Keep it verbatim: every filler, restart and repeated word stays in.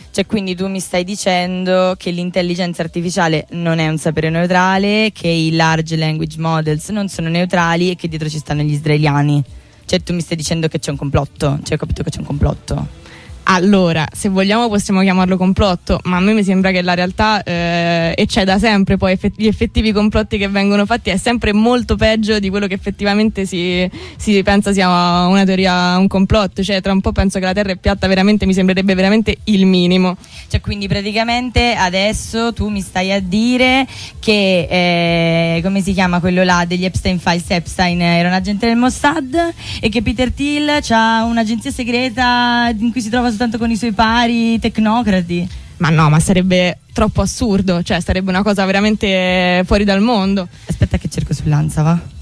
Cioè, quindi tu mi stai dicendo che l'intelligenza artificiale non è un sapere neutrale, che i large language models non sono neutrali e che dietro ci stanno gli israeliani. Cioè, tu mi stai dicendo che c'è un complotto? Cioè, ho capito che c'è un complotto. Allora, se vogliamo possiamo chiamarlo complotto, ma a me mi sembra che la realtà, eh, e c'è da sempre poi effett- gli effettivi complotti che vengono fatti, è sempre molto peggio di quello che effettivamente si, si pensa sia una teoria, un complotto. Cioè, tra un po' penso che la Terra è piatta, veramente mi sembrerebbe veramente il minimo. Cioè, quindi praticamente adesso tu mi stai a dire che eh, come si chiama quello là degli Epstein Files, Epstein era un agente del Mossad e che Peter Thiel c'ha un'agenzia segreta in cui si trova soltanto con i suoi pari tecnocrati. Ma no, ma sarebbe troppo assurdo, cioè sarebbe una cosa veramente fuori dal mondo. Aspetta che cerco sull'Ansa, va?